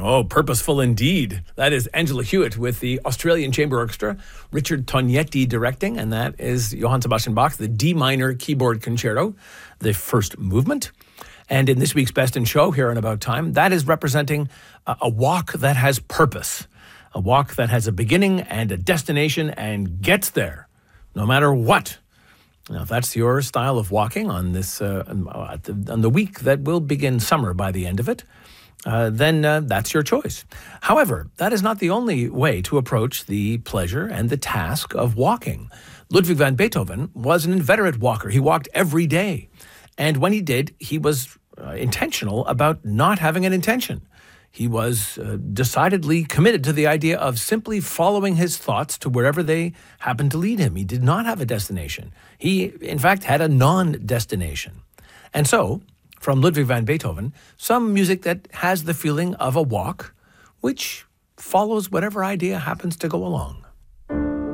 Oh, purposeful indeed. That is Angela Hewitt with the Australian Chamber Orchestra, Richard Tognetti directing, and that is Johann Sebastian Bach, the D minor keyboard concerto, the first movement. And in this week's Best in Show, here on About Time, that is representing a walk that has purpose, a walk that has a beginning and a destination and gets there, no matter what. Now, if that's your style of walking on this on the week that will begin summer by the end of it, then that's your choice. However, that is not the only way to approach the pleasure and the task of walking. Ludwig van Beethoven was an inveterate walker. He walked every day. And when he did, he was intentional about not having an intention. He was decidedly committed to the idea of simply following his thoughts to wherever they happened to lead him. He did not have a destination. He, in fact, had a non-destination. And so, from Ludwig van Beethoven, some music that has the feeling of a walk, which follows whatever idea happens to go along.